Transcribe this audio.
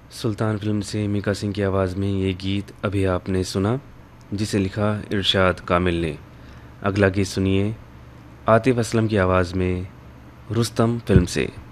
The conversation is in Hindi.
सुल्तान फिल्म से मीका सिंह की आवाज़ में ये गीत अभी आपने सुना, जिसे लिखा इरशाद कामिल ने। अगला गीत सुनिए आतिफ असलम की आवाज़ में रुस्तम फिल्म से।